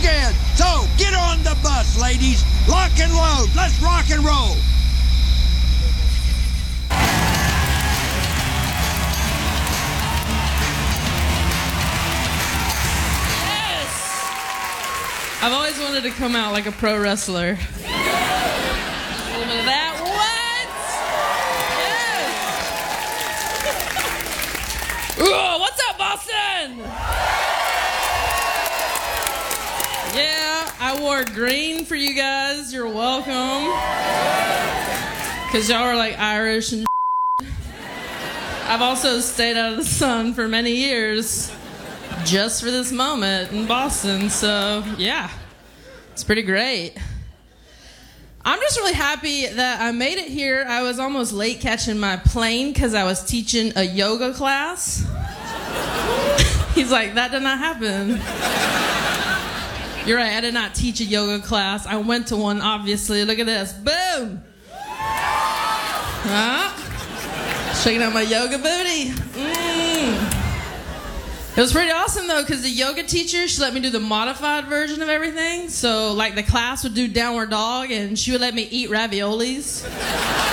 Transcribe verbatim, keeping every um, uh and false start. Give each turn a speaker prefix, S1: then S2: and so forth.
S1: again. So, get on the bus, ladies. Lock and load. Let's rock and roll.
S2: I've always wanted to come out like a pro wrestler. A little bit of that. What? Yes. Ooh, what's up, Boston? Yeah, I wore green for you guys. You're welcome. Because y'all are like Irish and I've also stayed out of the sun for many years. Just for this moment in Boston, so yeah, it's pretty great. I'm just really happy that I made it here. I was almost late catching my plane because I was teaching a yoga class. He's like, that did not happen. You're right, I did not teach a yoga class. I went to one, obviously. Look at this, boom. Huh? Shaking out my yoga booty. Mmm. It was pretty awesome, though, because the yoga teacher, she let me do the modified version of everything. So, like, the class would do downward dog, and she would let me eat raviolis.